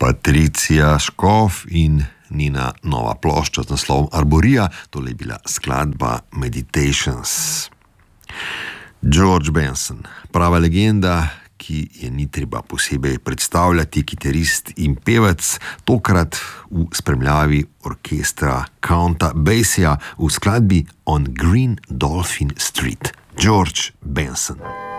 Patricija Škof in njena nova plošča z naslovom Arborija, tole je bila skladba Meditations. George Benson, prava legenda, ki je ni treba posebej predstavljati, kitarist in pevec, tokrat v spremljavi orkestra Counta Basija v skladbi On Green Dolphin Street. George Benson.